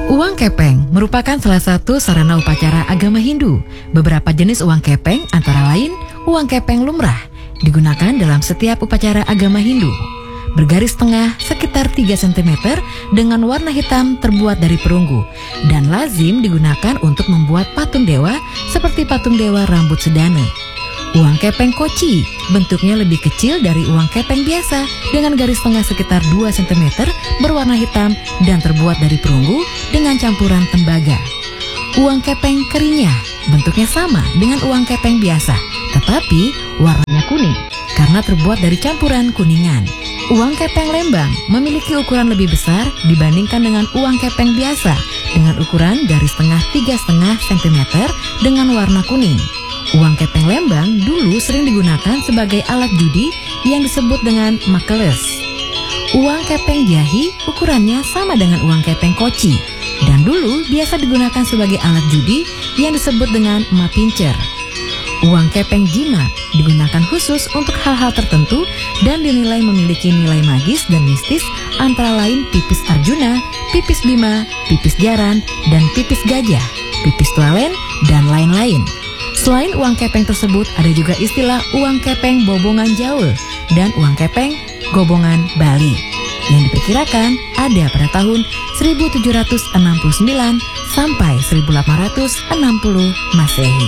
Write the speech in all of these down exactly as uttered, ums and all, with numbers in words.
Uang kepeng merupakan salah satu sarana upacara agama Hindu. Beberapa jenis uang kepeng antara lain uang kepeng lumrah, digunakan dalam setiap upacara agama Hindu. Bergaris tengah sekitar tiga sentimeter dengan warna hitam terbuat dari perunggu dan lazim digunakan untuk membuat patung dewa seperti patung dewa rambut sedane. Uang kepeng koci bentuknya lebih kecil dari uang kepeng biasa dengan garis tengah sekitar dua sentimeter berwarna hitam dan terbuat dari perunggu dengan campuran tembaga. Uang kepeng kerinya bentuknya sama dengan uang kepeng biasa, tetapi warnanya kuning karena terbuat dari campuran kuningan. Uang kepeng lembang memiliki ukuran lebih besar dibandingkan dengan uang kepeng biasa dengan ukuran garis tengah tiga koma lima sentimeter dengan warna kuning. Uang kepeng lembang dulu sering digunakan sebagai alat judi yang disebut dengan makeles. Uang kepeng jahi ukurannya sama dengan uang kepeng koci dan dulu biasa digunakan sebagai alat judi yang disebut dengan mapincer. Uang kepeng jimat digunakan khusus untuk hal-hal tertentu dan dinilai memiliki nilai magis dan mistis antara lain pipis Arjuna, pipis Bima, pipis Jaran, dan pipis gajah, pipis tualen, dan lain-lain. Selain uang kepeng tersebut, ada juga istilah uang kepeng bobongan Jaul dan uang kepeng gobongan Bali yang diperkirakan ada pada tahun seribu tujuh ratus enam puluh sembilan sampai seribu delapan ratus enam puluh Masehi.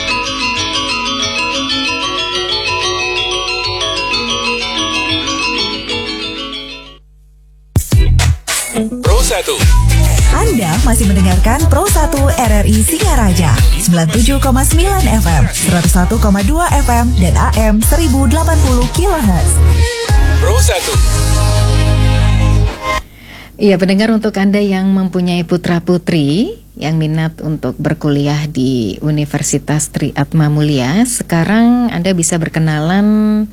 Pro satu. Anda masih mendengarkan Pro satu R R I Singaraja sembilan puluh tujuh koma sembilan F M, seratus satu koma dua F M dan A M seribu delapan puluh kilohertz. Pro satu. Iya, pendengar, untuk Anda yang mempunyai putra-putri yang minat untuk berkuliah di Universitas Tri Atma Mulia, sekarang Anda bisa berkenalan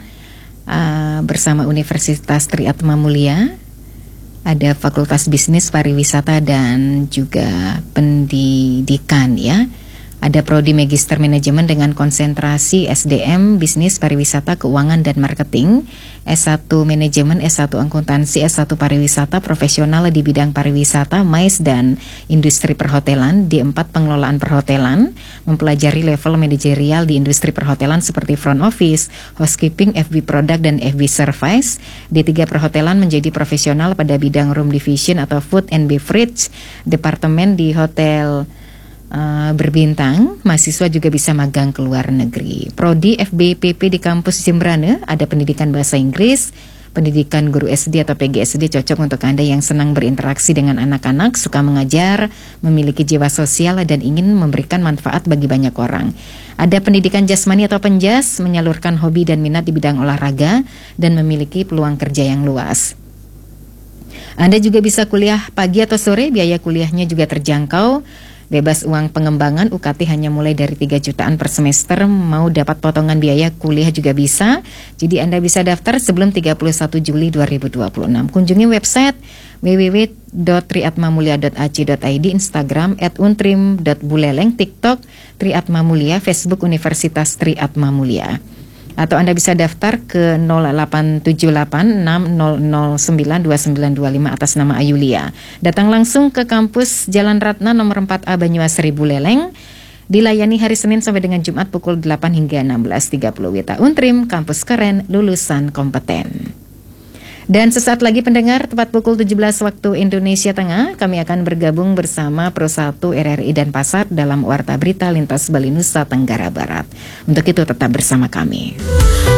uh, bersama Universitas Tri Atma Mulia. Ada Fakultas Bisnis, Pariwisata, dan juga Pendidikan ya. Ada Prodi Magister Manajemen dengan konsentrasi S D M, Bisnis, Pariwisata, Keuangan, dan Marketing. S satu Manajemen, S satu Akuntansi, S satu Pariwisata, Profesional di bidang Pariwisata, Mais, dan Industri Perhotelan. D empat Pengelolaan Perhotelan, mempelajari level manajerial di industri perhotelan seperti Front Office, Housekeeping, F B Product, dan F B Service. D tiga Perhotelan, menjadi profesional pada bidang Room Division atau Food and Beverage, Departemen di Hotel Uh, berbintang. Mahasiswa juga bisa magang ke luar negeri. Prodi F B P P di kampus Jembrane, ada pendidikan bahasa Inggris, pendidikan guru S D atau P G S D, cocok untuk Anda yang senang berinteraksi dengan anak-anak, suka mengajar, memiliki jiwa sosial, dan ingin memberikan manfaat bagi banyak orang. Ada pendidikan jasmani atau penjas, menyalurkan hobi dan minat di bidang olahraga dan memiliki peluang kerja yang luas. Anda juga bisa kuliah pagi atau sore, biaya kuliahnya juga terjangkau. Bebas uang pengembangan, U K T hanya mulai dari tiga jutaan per semester. Mau dapat potongan biaya kuliah juga bisa. Jadi Anda bisa daftar sebelum tiga puluh satu Juli dua ribu dua puluh enam. Kunjungi website w w w dot triatmamulia dot a c dot i d, Instagram at untrim dot buleleng, TikTok Triatmamulia, Facebook Universitas Triatmamulia. Atau Anda bisa daftar ke nol delapan tujuh delapan enam nol nol sembilan dua sembilan dua lima atas nama Ayulia. Datang langsung ke kampus Jalan Ratna nomor empat A Banyuasri Buleleng. Dilayani hari Senin sampai dengan Jumat pukul delapan hingga enam belas tiga puluh. Wita Untrim, kampus keren, lulusan kompeten. Dan sesaat lagi pendengar, tepat pukul tujuh belas waktu Indonesia Tengah, kami akan bergabung bersama Pro satu R R I dan Pasar dalam Warta Berita Lintas Bali Nusa Tenggara Barat. Untuk itu tetap bersama kami.